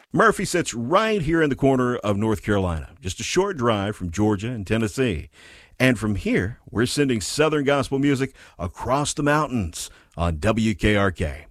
Murphy sits right here in the corner of North Carolina, just a short drive from Georgia and Tennessee. And from here, we're sending Southern gospel music across the mountains on WKRK.